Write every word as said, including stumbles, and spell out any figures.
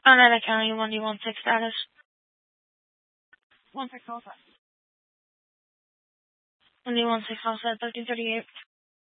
Oneida County, one D one six status. one six call set. one D one six call set, thirteen thirty-eight.